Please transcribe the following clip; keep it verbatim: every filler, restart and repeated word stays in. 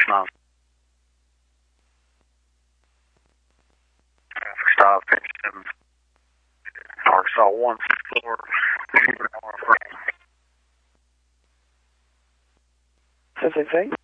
nine. Traffic stop, fifty-seven. Arkansas one, four, six six eight.